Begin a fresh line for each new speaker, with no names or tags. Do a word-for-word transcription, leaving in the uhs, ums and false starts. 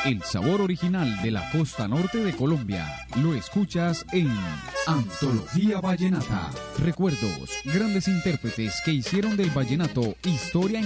El sabor original de la costa norte de Colombia. Lo escuchas en Antología Vallenata. Recuerdos, grandes intérpretes que hicieron del vallenato historia